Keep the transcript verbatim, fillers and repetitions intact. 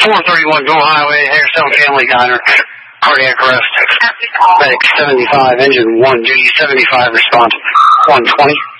four thirty-one Go Highway, Hagerstown Family Diner, cardiac arrest. Medic seventy-five, engine one, duty seventy-five, response one twenty.